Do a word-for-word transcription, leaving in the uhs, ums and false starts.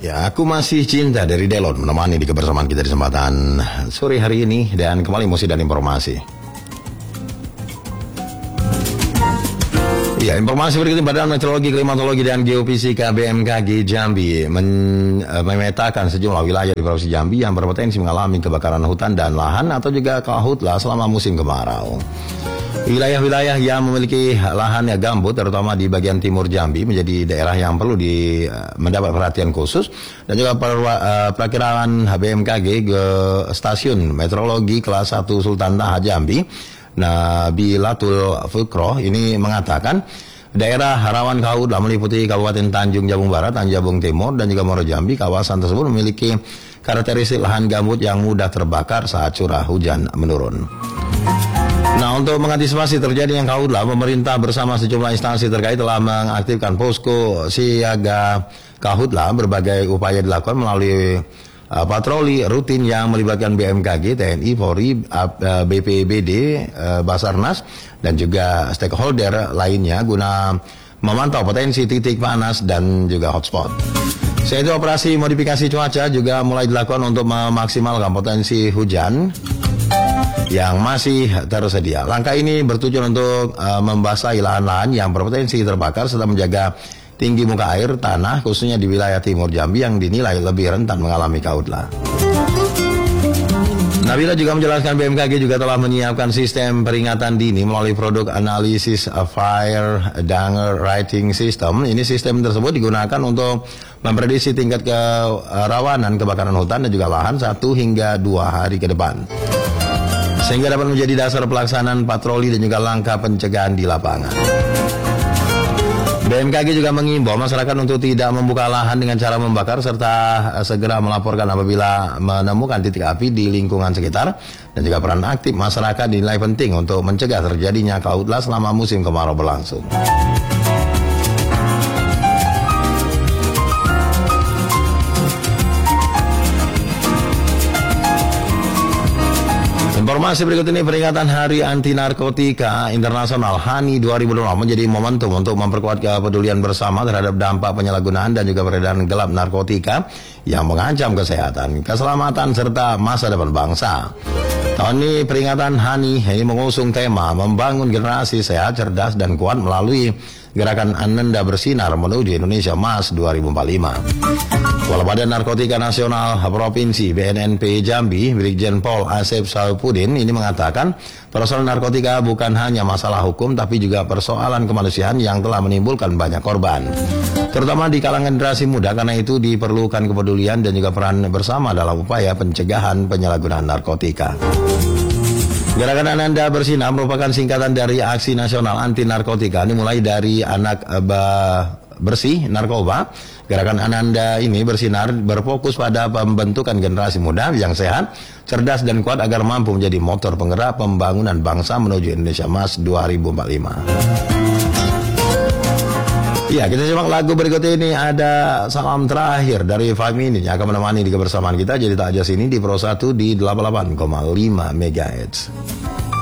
Ya, aku masih cinta dari Delon menemani di kebersamaan kita di kesempatan sore hari ini dan kembali musik dan informasi. Ya, informasi berikut ini Badan Meteorologi, Klimatologi dan Geofisika B M K G Jambi men, e, memetakan sejumlah wilayah di Provinsi Jambi yang berpotensi mengalami kebakaran hutan dan lahan atau juga karhutla selama musim kemarau. Wilayah-wilayah yang memiliki lahan yang gambut, terutama di bagian timur Jambi, menjadi daerah yang perlu di, mendapat perhatian khusus. Dan juga perwa, uh, perakiraan B M K G ke Stasiun Meteorologi Kelas satu Sultan Taha Jambi, Nabilatul Fikroh, ini mengatakan daerah rawan karhutla meliputi Kabupaten Tanjung Jabung Barat, Tanjung Jabung Timur, dan juga Muaro Jambi. Kawasan tersebut memiliki karakteristik lahan gambut yang mudah terbakar saat curah hujan menurun. Nah, untuk mengantisipasi terjadinya karhutla, pemerintah bersama sejumlah instansi terkait telah mengaktifkan posko siaga karhutla. Berbagai upaya dilakukan melalui uh, patroli rutin yang melibatkan B M K G, T N I, Polri, uh, B P B D, uh, Basarnas, dan juga stakeholder lainnya guna memantau potensi titik panas dan juga hotspot. Selain itu, operasi modifikasi cuaca juga mulai dilakukan untuk memaksimalkan potensi hujan yang masih tersedia. Langkah ini bertujuan untuk uh, membasahi lahan-lahan yang berpotensi terbakar serta menjaga tinggi muka air tanah khususnya di wilayah timur Jambi yang dinilai lebih rentan mengalami karhutla. Nabila juga menjelaskan B M K G juga telah menyiapkan sistem peringatan dini melalui produk analisis fire danger rating system. Ini sistem tersebut digunakan untuk memprediksi tingkat kerawanan kebakaran hutan dan juga lahan satu hingga dua hari ke depan, sehingga dapat menjadi dasar pelaksanaan patroli dan juga langkah pencegahan di lapangan. B M K G juga mengimbau masyarakat untuk tidak membuka lahan dengan cara membakar serta segera melaporkan apabila menemukan titik api di lingkungan sekitar, dan juga peran aktif masyarakat dinilai penting untuk mencegah terjadinya karhutla selama musim kemarau berlangsung. Informasi berikut ini, peringatan Hari Anti Narkotika Internasional H A N I dua ribu dua puluh dua menjadi momentum untuk memperkuat kepedulian bersama terhadap dampak penyalahgunaan dan juga peredaran gelap narkotika yang mengancam kesehatan, keselamatan, serta masa depan bangsa. Tahun ini peringatan H A N I ini mengusung tema membangun generasi sehat, cerdas, dan kuat melalui gerakan Ananda Bersinar menuju Indonesia Emas dua ribu empat puluh lima. Kepala Badan Narkotika Nasional Provinsi B N N P Jambi, Brigjen Pol Asep Saipudin, ini mengatakan persoalan narkotika bukan hanya masalah hukum tapi juga persoalan kemanusiaan yang telah menimbulkan banyak korban, terutama di kalangan generasi muda. Karena itu diperlukan kepedulian dan juga peran bersama dalam upaya pencegahan penyalahgunaan narkotika. Gerakan Ananda Bersinar merupakan singkatan dari Aksi Nasional Anti Narkotika. Ini mulai dari anak bersih narkoba. Gerakan Ananda ini bersinar berfokus pada pembentukan generasi muda yang sehat, cerdas, dan kuat agar mampu menjadi motor penggerak pembangunan bangsa menuju Indonesia Emas dua ribu empat puluh lima. Ya, kita simak lagu berikut ini. Ada salam terakhir dari Five Minutes yang akan menemani di kebersamaan kita. Jadi tak aja sini di Pro satu di delapan puluh delapan koma lima megahertz.